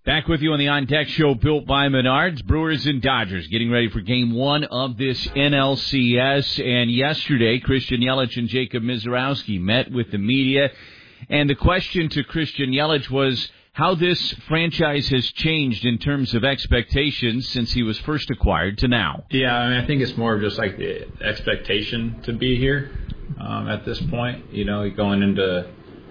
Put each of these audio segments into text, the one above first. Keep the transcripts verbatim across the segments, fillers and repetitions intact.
Back with you on the On Deck Show, built by Menards. Brewers and Dodgers getting ready for game one of this N L C S. And yesterday, Christian Yelich and Jacob Misiorowski met with the media. And the question to Christian Yelich was how this franchise has changed in terms of expectations since he was first acquired to now. Yeah, I mean, I think it's more of just like the expectation to be here um, at this point. You know, going into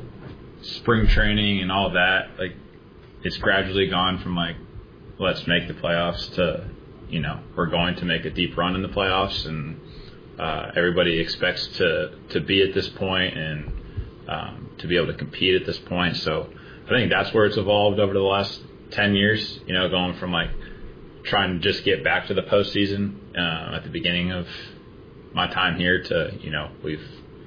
spring training and all that, like, it's gradually gone from, like, let's make the playoffs to, you know, we're going to make a deep run in the playoffs. And uh, everybody expects to, to be at this point and um, to be able to compete at this point. So I think that's where it's evolved over the last ten years, you know, going from, like, trying to just get back to the postseason uh, at the beginning of my time here to, you know, we've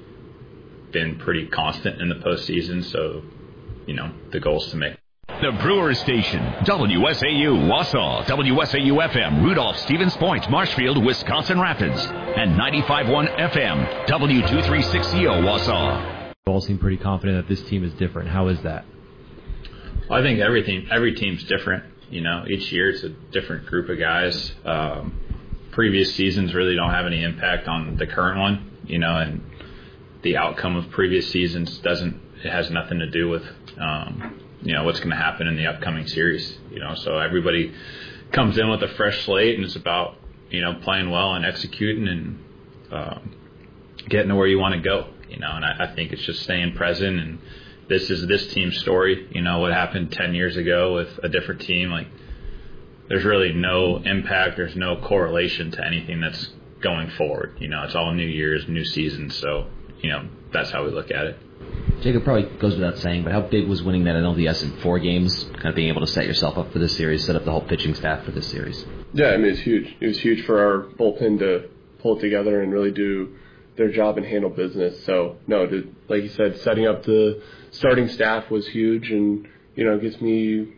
been pretty constant in the postseason. So, you know, the goal is to make. The Brewers Station, W S A U, Wausau, W S A U F M, Rudolph, Stevens Point, Marshfield, Wisconsin Rapids, and ninety-five point one F M, W two three six Z O, Wausau. You all seem pretty confident that this team is different. How is that? Well, I think everything, every team's different. You know, each year it's a different group of guys. Um, previous seasons really don't have any impact on the current one, you know, and the outcome of previous seasons doesn't, it has nothing to do with, um, you know, what's going to happen in the upcoming series, you know. So everybody comes in with a fresh slate, and it's about, you know, playing well and executing and um, getting to where you want to go, you know. And I, I think it's just staying present, and this is this team's story. You know, what happened ten years ago with a different team, like, there's really no impact, there's no correlation to anything that's going forward. You know, it's all new years, new seasons, so, you know, that's how we look at it. Jacob, probably goes without saying, but how big was winning that N L D S in four games, kind of being able to set yourself up for this series, set up the whole pitching staff for this series? Yeah, I mean, it's huge. It was huge for our bullpen to pull it together and really do their job and handle business. So, no, to, like you said, setting up the starting staff was huge, and, you know, it gives me